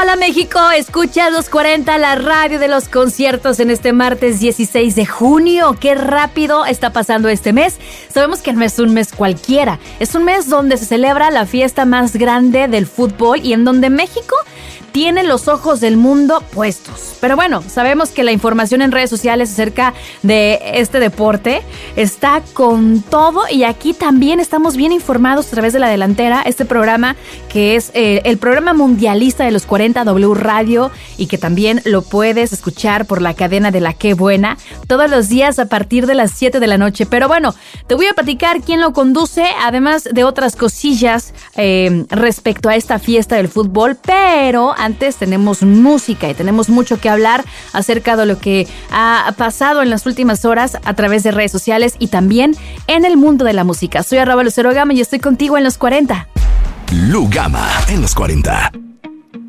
Hola México, escucha 240, la radio de los conciertos en este martes 16 de junio. Qué rápido está pasando este mes. Sabemos que no es un mes cualquiera, es un mes donde se celebra la fiesta más grande del fútbol y en donde México tiene los ojos del mundo puestos. Pero bueno, sabemos que la información en redes sociales acerca de este deporte está con todo y aquí también estamos bien informados a través de La Delantera, este programa que es el programa mundialista de los 40 W Radio y que también lo puedes escuchar por la cadena de La Qué Buena todos los días a partir de las 7 de la noche. Pero bueno, te voy a platicar quién lo conduce, además de otras cosillas respecto a esta fiesta del fútbol, pero antes tenemos música y tenemos mucho que hablar acerca de lo que ha pasado en las últimas horas a través de redes sociales y también en el mundo de la música. Soy @Lucero Gama y estoy contigo en los 40. Lu Gama en los 40.